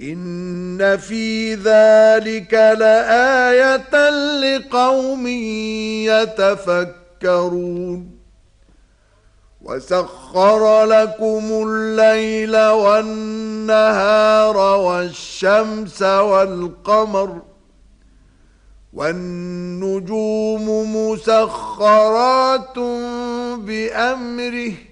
إن في ذلك لآية لقوم يتفكرون وسخر لكم الليل والنهار والشمس والقمر والنجوم مسخرات بأمره